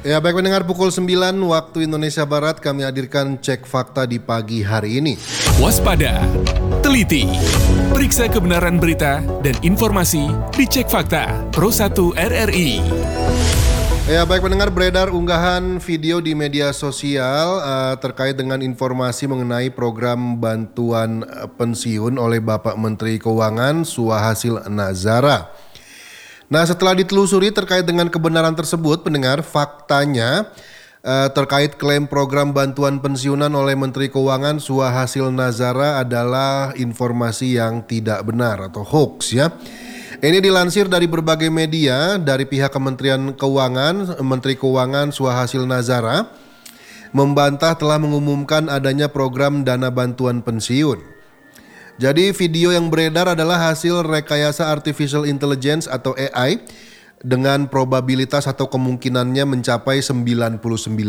Ya, baik pendengar, pukul 9 waktu Indonesia Barat kami hadirkan cek fakta di pagi hari ini. Waspada, teliti, periksa kebenaran berita dan informasi di Cek Fakta Pro 1 RRI. Ya, baik pendengar, beredar unggahan video di media sosial terkait dengan informasi mengenai program bantuan pensiun oleh Bapak Menteri Keuangan Suhasil Nazara. Nah, setelah ditelusuri terkait dengan kebenaran tersebut, pendengar, faktanya terkait klaim program bantuan pensiunan oleh Menteri Keuangan Suhasil Nazara adalah informasi yang tidak benar atau hoax ya. Ini dilansir dari berbagai media dari pihak Kementerian Keuangan. Menteri Keuangan Suhasil Nazara membantah telah mengumumkan adanya program dana bantuan pensiun. Jadi video yang beredar adalah hasil rekayasa artificial intelligence atau AI dengan probabilitas atau kemungkinannya mencapai 99%.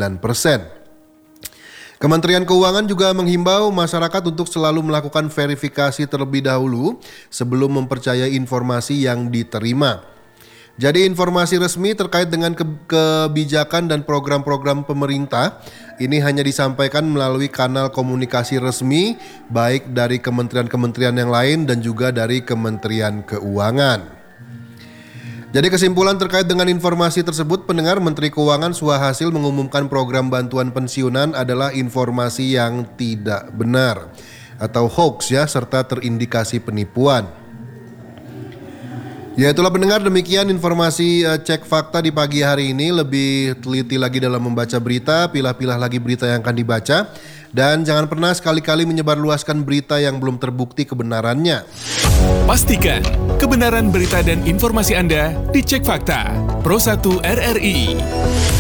Kementerian Keuangan juga menghimbau masyarakat untuk selalu melakukan verifikasi terlebih dahulu sebelum mempercayai informasi yang diterima. Jadi informasi resmi terkait dengan kebijakan dan program-program pemerintah ini hanya disampaikan melalui kanal komunikasi resmi baik dari kementerian-kementerian yang lain dan juga dari Kementerian Keuangan. Jadi kesimpulan terkait dengan informasi tersebut, pendengar, Menteri Keuangan Suhasil mengumumkan program bantuan pensiunan adalah informasi yang tidak benar atau hoax ya, serta terindikasi penipuan. Ya, itulah pendengar, demikian informasi cek fakta di pagi hari ini. Lebih teliti lagi dalam membaca berita, pilah-pilah lagi berita yang akan dibaca. Dan jangan pernah sekali-kali menyebarluaskan berita yang belum terbukti kebenarannya. Pastikan kebenaran berita dan informasi Anda di Cek Fakta Pro 1 RRI.